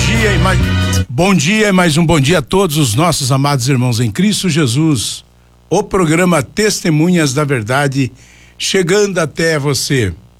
Bom dia e mais um bom dia a todos os nossos amados irmãos em Cristo Jesus. O programa Testemunhas da Verdade chegando até você.